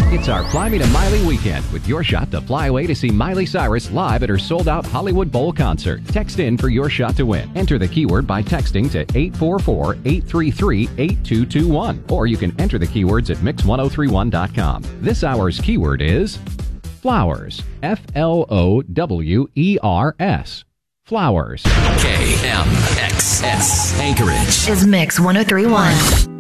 It's our Fly Me to Miley weekend with your shot to fly away to see Miley Cyrus live at her sold-out Hollywood Bowl concert. Text in for your shot to win. Enter the keyword by texting to 844-833-8221. Or you can enter the keywords at mix1031.com. This hour's keyword is flowers. Flowers. Flowers. KMXS Anchorage is Mix 1031.